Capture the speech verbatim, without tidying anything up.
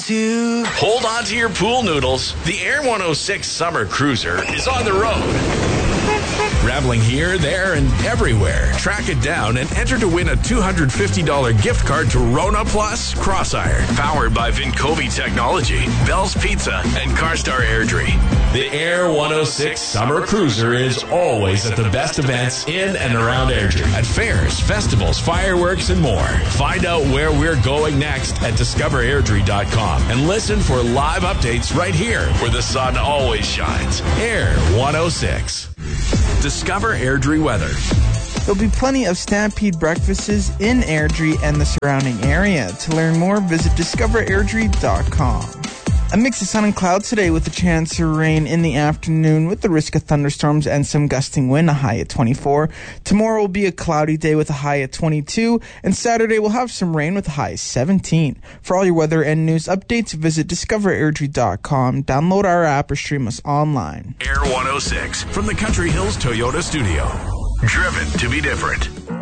to... Hold on to your pool noodles. The Air one oh six Summer Cruiser is on the road. Traveling here, there, and everywhere. Track it down and enter to win a two hundred fifty dollars gift card to Rona Plus Crossiron. Powered by Vincovi Technology, Bell's Pizza, and CarStar Airdrie. The Air one oh six Summer Cruiser is always at the best events in and around Airdrie. At fairs, festivals, fireworks, and more. Find out where we're going next at discover airdrie dot com and listen for live updates right here where the sun always shines. Air one oh six. Discover Airdrie weather. There'll be plenty of Stampede breakfasts in Airdrie and the surrounding area. To learn more, visit discover airdrie dot com. A mix of sun and clouds today with a chance of rain in the afternoon with the risk of thunderstorms and some gusting wind, a high at twenty-four. Tomorrow will be a cloudy day with a high at twenty-two, and Saturday will have some rain with a high at seventeen. For all your weather and news updates, visit discover airdrie dot com. Download our app or stream us online. Air one oh six from the Country Hills Toyota Studio. Driven to be different.